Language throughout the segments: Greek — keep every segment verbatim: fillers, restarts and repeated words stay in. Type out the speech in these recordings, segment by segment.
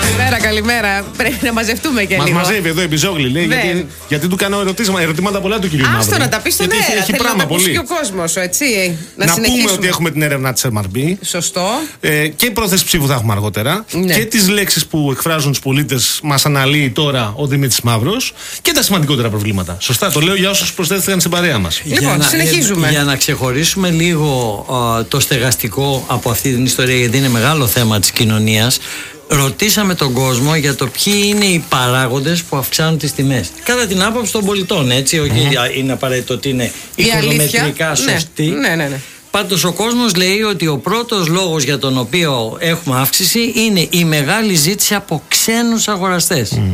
Καλημέρα, καλημέρα. Πρέπει να μαζευτούμε και Μας λίγο. Μας μαζεύει εδώ η Πιζόγλη, λέει, γιατί, γιατί του κάνω ερωτήματα, ερωτήματα πολλά του κυρίου Μαύρου. Άστο να τα πει στον γιατί αέρα. έχει Θέλω πράγμα να τα ακούσει πολύ. και ο κόσμος, έτσι. Να, Να συνεχίσουμε. πούμε ότι έχουμε την έρευνα της εμ αρ μπι. Σωστό. Ε, και πρόθεση ψήφου θα έχουμε αργότερα. Ναι. Και τις λέξεις που εκφράζουν τους πολίτες μας αναλύει τώρα ο Δημήτρης Μαύρος. Και τα σημαντικότερα προβλήματα. Σωστά, το λέω για όσους προσθέθηκαν στην παρέα μας. Λοιπόν, για να, συνεχίζουμε. Για να ξεχωρίσουμε λίγο α, το στεγαστικό από αυτή την ιστορία, γιατί είναι μεγάλο θέμα της κοινωνίας. Ρωτήσαμε τον κόσμο για το ποιοι είναι οι παράγοντες που αυξάνουν τις τιμές. Κατά την άποψη των πολιτών, έτσι. Όχι mm. είναι απαραίτητο ότι είναι οικονομετρικά σωστή. Ναι, ναι, ναι. Πάντως ο κόσμος λέει ότι ο πρώτος λόγος για τον οποίο έχουμε αύξηση είναι η μεγάλη ζήτηση από ξένους αγοραστές. Mm.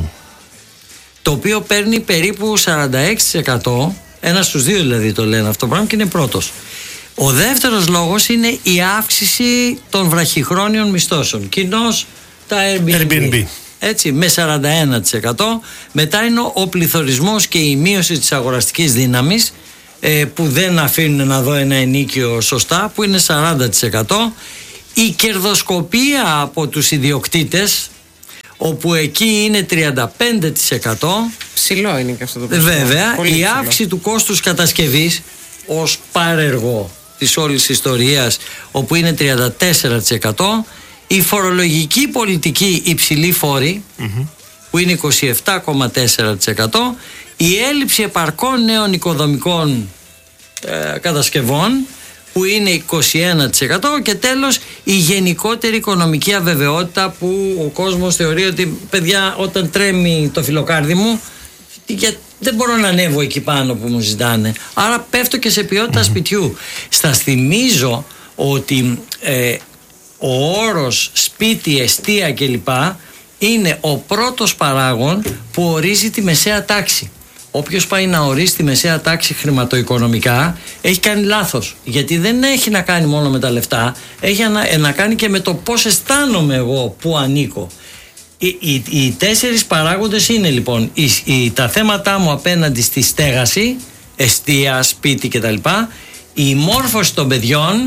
Το οποίο παίρνει περίπου σαράντα έξι τοις εκατό, ένα στους δύο δηλαδή το λένε αυτό το πράγμα και είναι πρώτος. Ο δεύτερος λόγος είναι η αύξηση των βραχυχρόνιων μισθώσεων. Κοινώς τα Airbnb. Airbnb. Έτσι, με σαράντα ένα τοις εκατό. Μετά είναι ο πληθωρισμός και η μείωση της αγοραστικής δύναμης, ε, που δεν αφήνουν να δω ένα ενίκιο σωστά, που είναι σαράντα τοις εκατό. Η κερδοσκοπία από τους ιδιοκτήτες, όπου εκεί είναι τριάντα πέντε τοις εκατό. Ψηλό είναι και αυτό το πράγμα. Βέβαια, πολύ η ψηλό. αύξηση του κόστους κατασκευής ως πάρεργο της όλης ιστορίας, όπου είναι τριάντα τέσσερα τοις εκατό. Η φορολογική πολιτική υψηλή φόρη, mm-hmm. που είναι είκοσι επτά κόμμα τέσσερα τοις εκατό. Η έλλειψη επαρκών νέων οικοδομικών ε, κατασκευών, που είναι είκοσι ένα τοις εκατό. Και τέλος, η γενικότερη οικονομική αβεβαιότητα, που ο κόσμος θεωρεί ότι, παιδιά, όταν τρέμει το φιλοκάρδι μου, για, δεν μπορώ να ανέβω εκεί πάνω που μου ζητάνε. Άρα πέφτω και σε ποιότητα mm-hmm. σπιτιού. Σας θυμίζω ότι ε, ο όρος σπίτι, εστία κλπ. Είναι ο πρώτος παράγων που ορίζει τη μεσαία τάξη. Όποιος πάει να ορίσει τη μεσαία τάξη χρηματοοικονομικά έχει κάνει λάθος. Γιατί δεν έχει να κάνει μόνο με τα λεφτά, έχει να, να κάνει και με το πώς αισθάνομαι εγώ που ανήκω. Οι, οι, οι τέσσερις παράγοντες είναι λοιπόν οι, οι, τα θέματα μου απέναντι στη στέγαση, εστία, σπίτι κτλ. Η μόρφωση των παιδιών,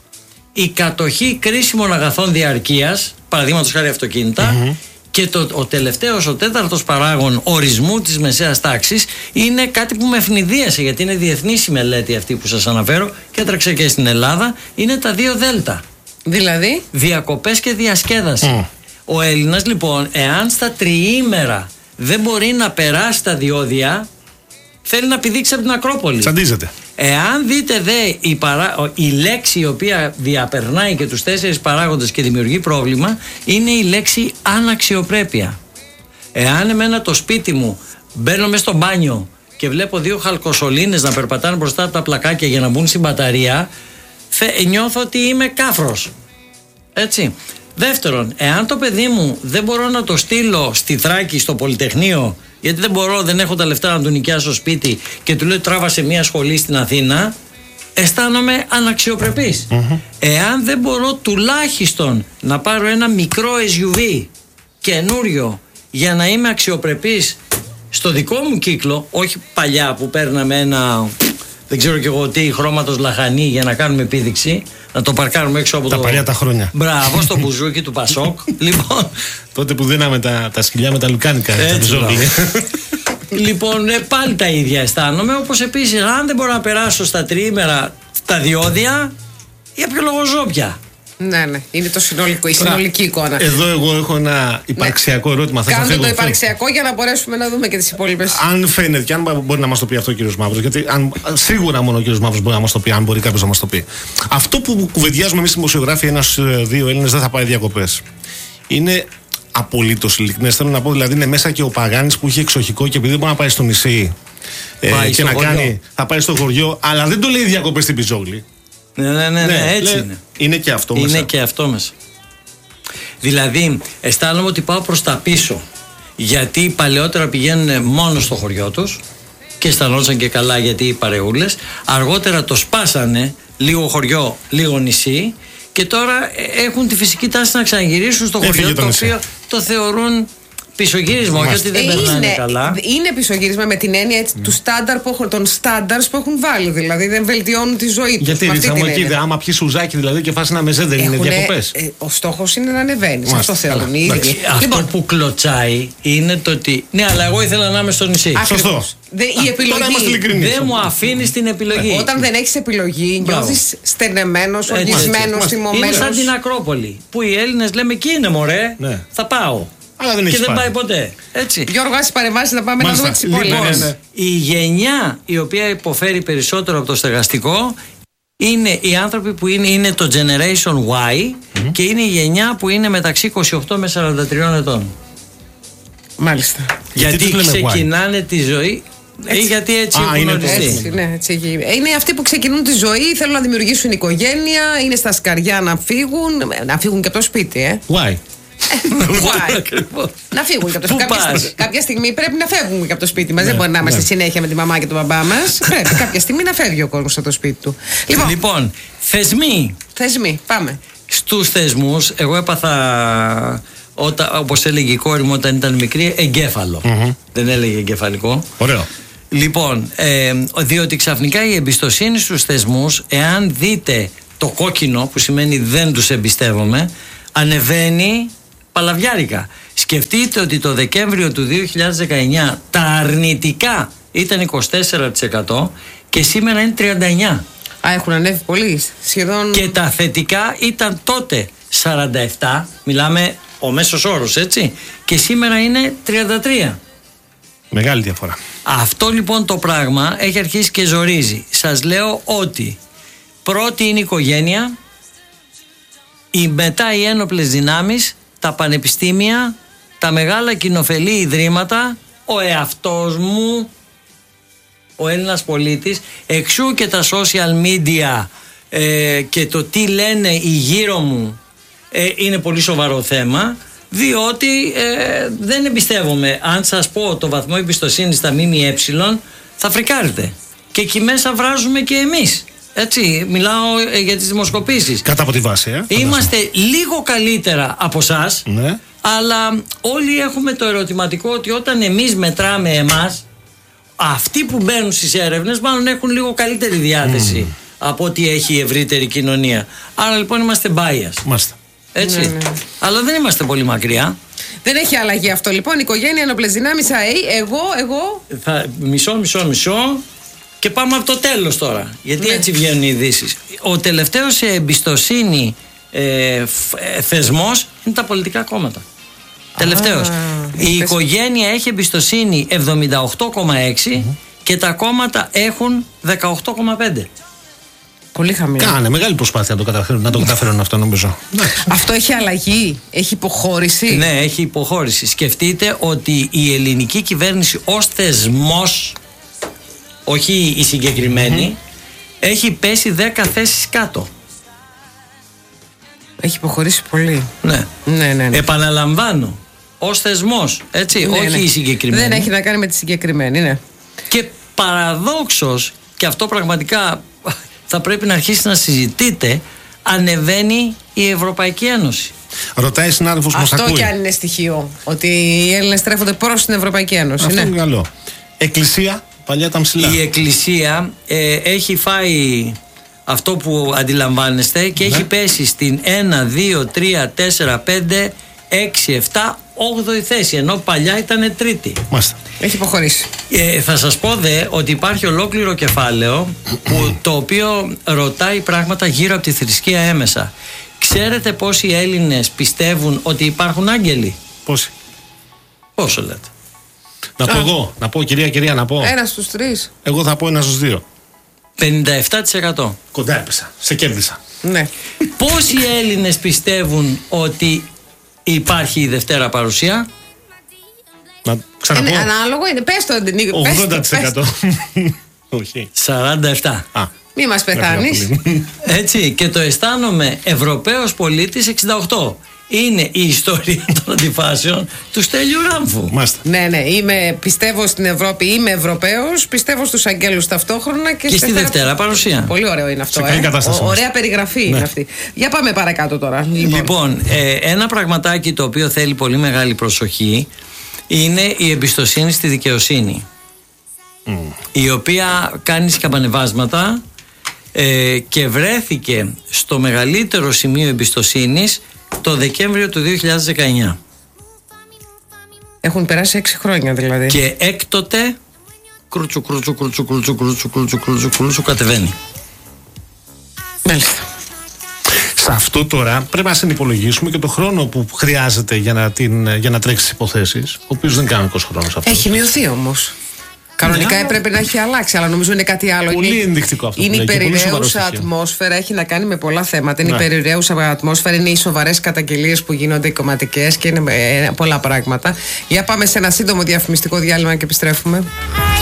η κατοχή κρίσιμων αγαθών διαρκείας, παραδείγματος χάρη αυτοκίνητα, mm-hmm. και το, ο τελευταίος, ο τέταρτος παράγων ορισμού της μεσαίας τάξης είναι κάτι που με ευνηδίασε, γιατί είναι διεθνής η μελέτη αυτή που σας αναφέρω και έτρεξε και στην Ελλάδα, είναι τα δύο δέλτα. Δηλαδή? Διακοπές και διασκέδαση. Mm. Ο Έλληνας λοιπόν, εάν στα τριήμερα δεν μπορεί να περάσει τα διόδια, θέλει να πηδήξει από την Ακρόπολη. Τσαντίζεται. Εάν δείτε δε η, παρά... η λέξη η οποία διαπερνάει και τους τέσσερις παράγοντες και δημιουργεί πρόβλημα, είναι η λέξη αναξιοπρέπεια. Εάν εμένα το σπίτι μου μπαίνω μέσα στο μπάνιο και βλέπω δύο χαλκοσωλήνες να περπατάνε μπροστά από τα πλακάκια για να μπουν στην μπαταρία, θε... νιώθω ότι είμαι κάφρος. Έτσι. Δεύτερον, εάν το παιδί μου δεν μπορώ να το στείλω στη Θράκη, στο Πολυτεχνείο, γιατί δεν μπορώ, δεν έχω τα λεφτά να του νοικιάσω σπίτι, και του λέω τράβασε μια σχολή στην Αθήνα, αισθάνομαι αναξιοπρεπής. Mm-hmm. Εάν δεν μπορώ τουλάχιστον να πάρω ένα μικρό ες γιου βι καινούριο για να είμαι αξιοπρεπής στο δικό μου κύκλο, όχι παλιά που παίρναμε ένα, δεν ξέρω κι εγώ τι, χρώματος λαχανί για να κάνουμε επίδειξη, να το παρκάρουμε έξω από τα το... παλιά τα χρόνια. Μπράβο, στο μπουζούκι του Πασόκ. Λοιπόν... τότε που δίναμε τα, τα σκυλιά με τα λουκάνικα. Έτσι, λοιπόν, ε, πάλι τα ίδια αισθάνομαι. Όπως επίσης, αν δεν μπορώ να περάσω στα τριήμερα τα διόδια, για ποιο λόγο ζω πια? Ναι, ναι. Είναι το συνολικό, η συνολική εικόνα. Εδώ εγώ έχω ένα υπαρξιακό ναι. ερώτημα. Κάντε το υπαρξιακό για να μπορέσουμε να δούμε και τις υπόλοιπες. Αν φαίνεται, και αν μπορεί να μας το πει αυτό ο κύριος Μαύρος, γιατί αν, σίγουρα μόνο ο κύριος Μαύρος μπορεί να μας το πει, αν μπορεί κάποιος να μας το πει. Αυτό που κουβεντιάζουμε εμείς οι δημοσιογράφοι, ένας δύο Έλληνες δεν θα πάει διακοπές, είναι απολύτως ειλικρινές. Θέλω να πω, δηλαδή είναι μέσα και ο Παγάνης που είχε εξοχικό και επειδή δεν μπορεί να πάει στο νησί ε, και να χωριό. κάνει, θα πάει στο χωριό, αλλά δεν το λέει διακοπές στην Πιζόγλη. Ναι, ναι, ναι, ναι, έτσι λέει, είναι. Είναι και αυτό είναι μέσα. Είναι και αυτό μέσα. Δηλαδή, αισθάνομαι ότι πάω προς τα πίσω. Γιατί παλαιότερα πηγαίνουν μόνο στο χωριό τους και αισθανόντουσαν και καλά, γιατί οι παρεούλες. Αργότερα το σπάσανε, λίγο χωριό, λίγο νησί. Και τώρα έχουν τη φυσική τάση να ξαναγυρίσουν στο χωριό, το, το οποίο το θεωρούν πισωγύρισμα, όχι ότι δεν περνάνε είναι, καλά. Είναι πισωγύρισμα με την έννοια έτσι, του στάνταρ που έχουν, των στάνταρς που έχουν βάλει. Δηλαδή δεν βελτιώνουν τη ζωή τους. Γιατί ρίξα μου εκεί, άμα πιει σουζάκι δηλαδή και φας ένα μεζέ, δεν είναι διακοπές. Ε, ο στόχος είναι να ανεβαίνεις. Αυτό θέλουν οι ίδιοι. Αυτό Λοιπόν, που κλωτσάει είναι το ότι. Ναι, αλλά εγώ ήθελα να είμαι στο νησί. Σωστό. Δε, η επιλογή. Δεν μου αφήνει την επιλογή. Όταν δεν έχεις επιλογή, νιώθεις στενεμένος, οργισμένος, θυμωμένος. Είναι σαν την Ακρόπολη. Που οι Έλληνες λέμε εκεί είναι μωρέ. Ναι. Θα πάω. Αλλά δεν και δεν πάει. πάει ποτέ. Έτσι. Γιώργο, άσε παρεμβάσεις να πάμε Μάλιστα. να δούμε τις υπόλοιπες. Ναι, ναι, ναι. Η γενιά η οποία υποφέρει περισσότερο από το στεγαστικό είναι οι άνθρωποι που είναι, είναι το Generation Y mm-hmm. και είναι η γενιά που είναι μεταξύ είκοσι οκτώ με σαράντα τρία ετών. Μάλιστα. Γιατί, Γιατί ξεκινάνε τη ζωή. Έτσι. Ή γιατί έτσι Α, έχουν είναι οριστεί. Έτσι, ναι, έτσι έχει. Είναι αυτοί που ξεκινούν τη ζωή, θέλουν να δημιουργήσουν οικογένεια, είναι στα σκαριά να φύγουν. Να φύγουν και από το σπίτι, ε. Why? Why? Να φύγουν και από το σπίτι. Κάποια, στιγμή, κάποια στιγμή πρέπει να φεύγουμε και από το σπίτι μας. Ναι, δεν μπορεί να είμαστε ναι. συνέχεια με τη μαμά και τον μπαμπά μας. Πρέπει κάποια στιγμή να φεύγει ο κόσμος από το σπίτι του. Λοιπόν, Λοιπόν, θεσμοί. θεσμοί, πάμε. Στους θεσμούς, εγώ έπαθα, όταν, όπως έλεγε η κόρη μου όταν ήταν μικρή, εγκέφαλο. Mm-hmm. Δεν έλεγε εγκεφαλικό. Ωραίο. Λοιπόν, ε, διότι ξαφνικά η εμπιστοσύνη στους θεσμούς, εάν δείτε το κόκκινο, που σημαίνει δεν τους εμπιστεύομαι, ανεβαίνει παλαβιάρικα. Σκεφτείτε ότι το Δεκέμβριο του δύο χιλιάδες δεκαεννιά τα αρνητικά ήταν είκοσι τέσσερα τοις εκατό και σήμερα είναι τριάντα εννιά τοις εκατό. Α, έχουν ανέβει πολύ. Σχεδόν. Και τα θετικά ήταν τότε σαράντα επτά, μιλάμε ο μέσος όρος, έτσι, και σήμερα είναι τριάντα τρία. Μεγάλη διαφορά. Αυτό λοιπόν το πράγμα έχει αρχίσει και ζορίζει. Σας λέω ότι πρώτη είναι η οικογένεια, η μετά οι ένοπλες δυνάμεις, τα πανεπιστήμια, τα μεγάλα κοινοφελή ιδρύματα, ο εαυτός μου, ο Έλληνας πολίτης, εξού και τα social media ε, και το τι λένε οι γύρω μου ε, είναι πολύ σοβαρό θέμα, διότι ε, δεν εμπιστεύομαι. Αν σας πω το βαθμό εμπιστοσύνης στα ΜΜΕ, θα φρικάρετε. Και εκεί μέσα βράζουμε και εμείς. Έτσι, μιλάω ε, για τις δημοσκοπήσεις. Κάτω από τη βάση, ε. Είμαστε λίγο καλύτερα από εσάς, ναι. αλλά όλοι έχουμε το ερωτηματικό ότι όταν εμείς μετράμε εμάς, αυτοί που μπαίνουν στις έρευνες μάλλον έχουν λίγο καλύτερη διάθεση mm. από ό,τι έχει η ευρύτερη κοινωνία. Άρα λοιπόν είμαστε bias. Μάλιστα. Έτσι. Ναι, ναι. Αλλά δεν είμαστε πολύ μακριά. Δεν έχει αλλαγή αυτό λοιπόν. Οικογένεια, ένοπλες δυνάμεις, ΑΕΗ, εγώ, εγώ. Θα, μισό, μισό, μισό. Και πάμε από το τέλος τώρα. Γιατί ναι. έτσι βγαίνουν οι ειδήσεις. Ο τελευταίος σε εμπιστοσύνη ε, φ, ε, θεσμός είναι τα πολιτικά κόμματα. Τελευταίος. Η οικογένεια έχει εμπιστοσύνη εβδομήντα οκτώ κόμμα έξι mm-hmm. και τα κόμματα έχουν δεκαοκτώ κόμμα πέντε. Πολύ χαμηλά. Κάνε μεγάλη προσπάθεια να το καταφέρουν, να το καταφέρουν αυτό, νομίζω. Αυτό έχει αλλαγή, έχει υποχώρηση. Ναι, έχει υποχώρηση. Σκεφτείτε ότι η ελληνική κυβέρνηση ως θεσμός, όχι η συγκεκριμένη, mm-hmm. έχει πέσει δέκα θέσεις κάτω. Έχει υποχωρήσει πολύ. Ναι. Ναι, ναι, ναι. Επαναλαμβάνω, ως θεσμός, έτσι, Ναι, όχι ναι. η συγκεκριμένη. Δεν έχει να κάνει με τη συγκεκριμένη, ναι. Και παραδόξως, και αυτό πραγματικά θα πρέπει να αρχίσει να συζητείτε, ανεβαίνει η Ευρωπαϊκή Ένωση. Ρωτάει συνάδελφος που μας ακούει. Αυτό κι αν είναι στοιχείο. Ότι οι Έλληνες στρέφονται προς την Ευρωπαϊκή Ένωση. Αυτό ναι. είναι καλό. Εκκλησία, παλιά τα ψηλά. Η Εκκλησία ε, έχει φάει αυτό που αντιλαμβάνεστε και ναι. έχει πέσει στην ένα, δύο, τρία, τέσσερα, πέντε, έξι, επτά, όγδοη θέση, ενώ παλιά ήταν τρίτη. Μάλιστα. Έχει υποχωρήσει. Ε, θα σας πω δε ότι υπάρχει ολόκληρο κεφάλαιο που, το οποίο ρωτάει πράγματα γύρω από τη θρησκεία έμεσα. Ξέρετε πόσοι Έλληνες πιστεύουν ότι υπάρχουν άγγελοι? Πόσοι? Πόσο λέτε? Να πω εγώ, να πω κυρία, κυρία, να πω. Ένα στους τρεις. Εγώ θα πω ένα στους δύο. πενήντα επτά τοις εκατό. Κοντά έπεσα, σε κέρδισα. Ναι. Πόσοι Έλληνες πιστεύουν ότι υπάρχει η Δευτέρα Παρουσία? Να ξαναπώ. Είναι ανάλογο, είναι. Πες το, Νίκο. ογδόντα τοις εκατό. Όχι. σαράντα επτά. Α, μη μας πεθάνεις. Έτσι, και το αισθάνομαι Ευρωπαίος πολίτης εξήντα οκτώ. Είναι η ιστορία των αντιφάσεων του Στέλιου Ράμφου. Μάλιστα. Ναι, ναι. Είμαι, πιστεύω στην Ευρώπη, είμαι Ευρωπαίος, πιστεύω στους αγγέλους ταυτόχρονα και, Και στη Δευτέρα Παρουσία. Πολύ ωραίο είναι αυτό. Σε καλή ε. κατάσταση Ο, είμαστε. ωραία περιγραφή Ναι. είναι αυτή. Για πάμε παρακάτω τώρα. Λοιπόν, Λοιπόν, ε, ένα πραγματάκι το οποίο θέλει πολύ μεγάλη προσοχή είναι η εμπιστοσύνη στη δικαιοσύνη, mm. η οποία κάνει σκαμπανεβάσματα ε, και βρέθηκε στο μεγαλύτερο σημείο εμπιστοσύνης το Δεκέμβριο του δύο χιλιάδες δεκαεννιά. Έχουν περάσει έξι χρόνια δηλαδή. Και έκτοτε κρούτσου κρούτσου κρούτσου κρούτσου κρούτσου κρούτσου κρούτσου κρούτσου κατεβαίνει. Μάλιστα. Σε αυτό τώρα πρέπει να συνυπολογίσουμε και το χρόνο που χρειάζεται για να, την, για να τρέξει τις υποθέσεις, ο οποίος δεν είναι κανονικός χρόνος αυτό. Έχει μειωθεί όμως. Κανονικά ναι, έπρεπε να έχει αλλάξει, αλλά νομίζω είναι κάτι άλλο. Πολύ είναι, ενδεικτικό αυτό. Είναι η περιραίουσα ατμόσφαιρα, έχει να κάνει με πολλά θέματα. Είναι ναι. η περιραίουσα ατμόσφαιρα, είναι οι σοβαρές καταγγελίες που γίνονται, οι κομματικές και είναι ε, πολλά πράγματα. Για πάμε σε ένα σύντομο διαφημιστικό διάλειμμα και επιστρέφουμε.